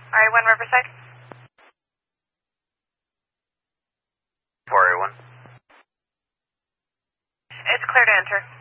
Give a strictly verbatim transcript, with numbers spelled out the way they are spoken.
R A one Riverside. four A one. It's clear to enter.